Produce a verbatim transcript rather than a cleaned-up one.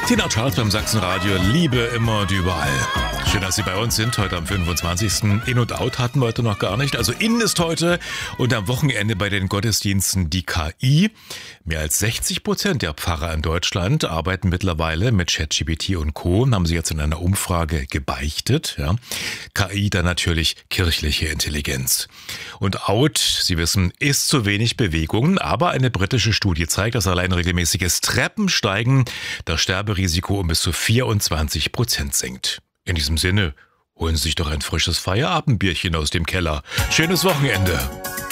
Tina Charles beim Sachsenradio, Liebe immer und überall. Schön, dass Sie bei uns sind, heute am fünfundzwanzigsten In und Out hatten wir heute noch gar nicht. Also In ist heute und am Wochenende bei den Gottesdiensten die K I. Mehr als sechzig Prozent der Pfarrer in Deutschland arbeiten mittlerweile mit ChatGPT und Co. Haben sie jetzt in einer Umfrage gebeichtet. Ja. K I dann natürlich kirchliche Intelligenz. Und Out, Sie wissen, ist zu wenig Bewegung. Aber eine britische Studie zeigt, dass allein regelmäßiges Treppensteigen das Sterberisiko um bis zu vierundzwanzig Prozent senkt. In diesem Sinne, holen Sie sich doch ein frisches Feierabendbierchen aus dem Keller. Schönes Wochenende.